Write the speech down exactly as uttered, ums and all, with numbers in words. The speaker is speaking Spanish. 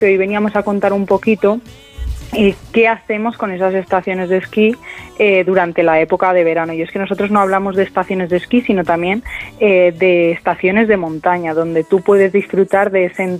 hoy veníamos a contar un poquito eh, qué hacemos con esas estaciones de esquí eh, durante la época de verano. Y es que nosotros no hablamos de estaciones de esquí, sino también eh, de estaciones de montaña, donde tú puedes disfrutar de ese